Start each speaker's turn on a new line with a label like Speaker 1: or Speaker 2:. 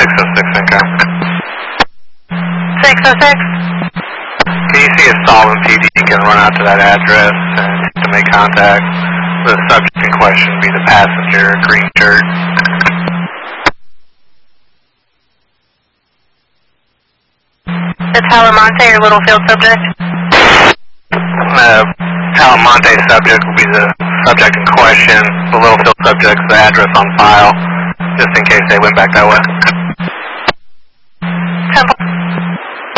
Speaker 1: 606 income.
Speaker 2: 606?
Speaker 1: Can you see if Sullivan PD can run out to that address and to make contact? The subject in question be the passenger, green shirt.
Speaker 2: Is Talamonte your Littlefield subject?
Speaker 1: Talamonte subject will be the subject in question. The Littlefield subject's the address on file, just in case they went back that way.